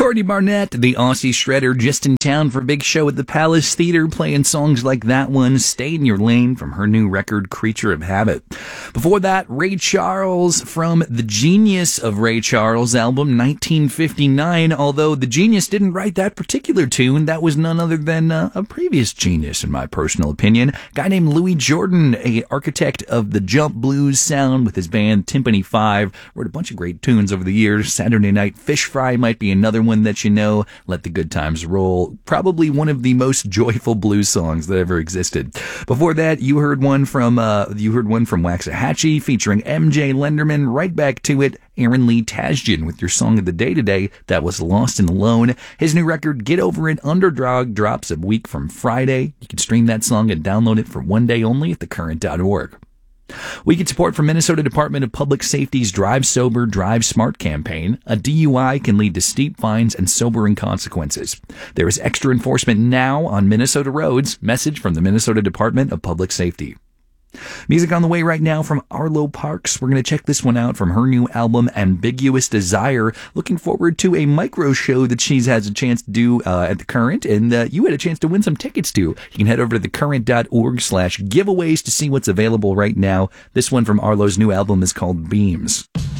Courtney Barnett, the Aussie shredder, just in town for a big show at the Palace Theatre, playing songs like that one, Stay in Your Lane, from her new record, Creature of Habit. Before that, Ray Charles from the Genius of Ray Charles album, 1959, although the Genius didn't write that particular tune. That was none other than a previous genius, in my personal opinion. A guy named Louis Jordan, an architect of the jump blues sound with his band Timpani 5, wrote a bunch of great tunes over the years. Saturday Night Fish Fry might be another one that you know. Let the Good Times Roll, probably one of the most joyful blues songs that ever existed. Before that, you heard one from Waxahachie featuring MJ Lenderman. Right back to it, Aaron Lee Tasjan with your song of the day today. That was Lost and Alone. His new record, Get Over It, Underdog, drops a week from Friday. You can stream that song and download it for one day only at thecurrent.org. We get support from Minnesota Department of Public Safety's Drive Sober, Drive Smart campaign. A DUI can lead to steep fines and sobering consequences. There is extra enforcement now on Minnesota roads. Message from the Minnesota Department of Public Safety. Music on the way right now from Arlo Parks. We're going to check this one out from her new album, Ambiguous Desire. Looking forward to a micro show that she has a chance to do at The Current, and you had a chance to win some tickets to. You can head over to thecurrent.org/giveaways to see what's available right now. This one from Arlo's new album is called Beams.